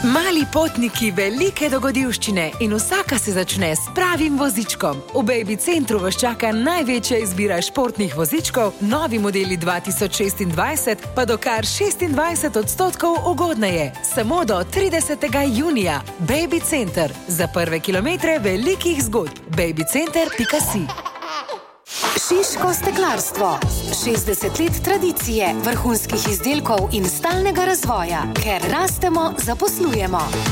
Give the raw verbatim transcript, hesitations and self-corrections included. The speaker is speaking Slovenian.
Mali potniki, velike dogodivščine in vsaka se začne s pravim vozičkom. V Baby Centru vas čaka največja izbira športnih vozičkov, novi modeli dva tisoč šestindvajset pa do kar šestindvajset odstotkov ugodneje. Samo do tridesetega junija. Baby Center. Za prve kilometre velikih zgodb. babycenter pika si. Šiško steklarstvo. šestdeset let tradicije, vrhunskih izdelkov in stalnega razvoja. Ker rastemo, zaposlujemo.